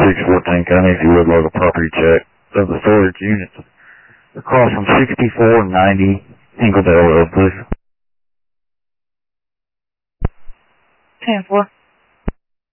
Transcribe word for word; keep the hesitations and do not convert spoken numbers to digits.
six fourteen County, if you would log a property check of the storage units across from sixty-four ninety Hinkledale Road, please. ten four.